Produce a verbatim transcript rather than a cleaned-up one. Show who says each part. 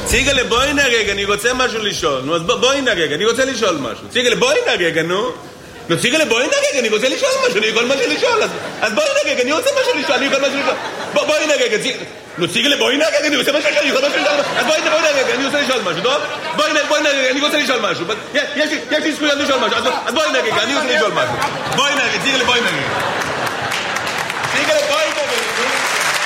Speaker 1: ציגלה, בואי נרגע, אני רוצה משהו לשאול. נו, אז בואי נרגע, אני רוצה לשאול משהו. ציגלה, בואי נרגע, נו. נו, ציגלה, בואי נרגע, אני רוצה לשאול משהו, אני יכול משהו לשאול. אז בואי נרגע, אני רוצה משהו לשאול, אני יכול משהו לשאול. בואי נרגע, נו, ציגלה, בואי נרגע, אני רוצה משהו לשאול, אני יכול משהו לשאול. אז בואי נרגע, אני רוצה לשאול משהו, טוב? בואי נרגע, אני רוצה לשאול משהו. יש לי זכויות לשאול משהו, אז בואי נרגע, אני רוצה לשאול משהו. בואי נרגע, ציגלה, בואי נרגע. ציגלה, בואי